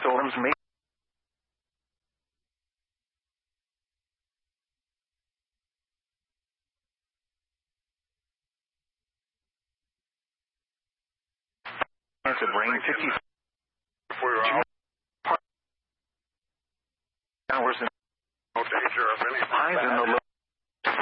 storms may chance of rain 50 hours and highs in the